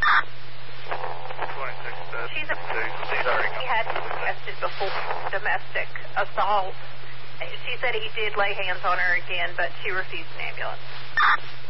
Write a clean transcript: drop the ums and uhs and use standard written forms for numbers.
She's a he had arrested before domestic assault. She said he did lay hands on her again, but she refused an ambulance.